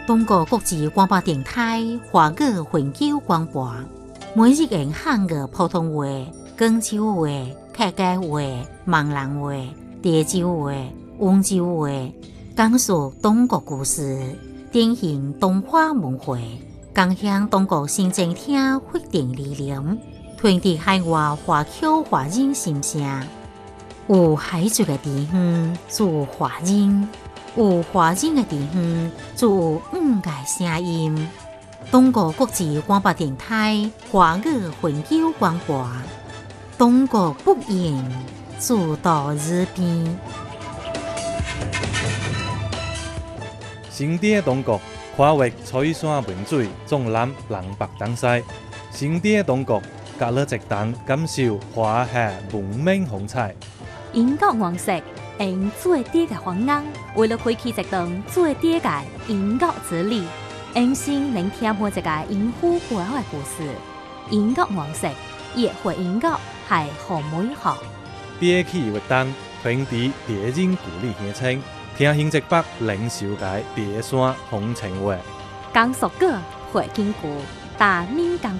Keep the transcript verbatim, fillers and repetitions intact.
中国国际广播电台华语环球广播，每日用汉语普通话、广州话、客家话、闽南话、潮州话、温州话，讲述中国故事，典型东华文化，共享中国新政厅发展理念，传递海外华侨华人心声。有海水的地方，就有华人；有华人的地方，就有五个声音。中国国际广播电台华语环球广播，中国不言，自到日边。 新地的中国跨越翠山文水，纵览南北东西。新地的中国，隔了一档感受华夏文明风采。 英国王室用最低嘅方案，为了开启一段最低嘅英国之旅，用心聆听每一个英夫背后嘅故事。英国王室也会英国系好美好。 憋起活动，传递敌人故里乡亲，听新浙北领袖界第山风情话。 讲俗句会坚固，大闽讲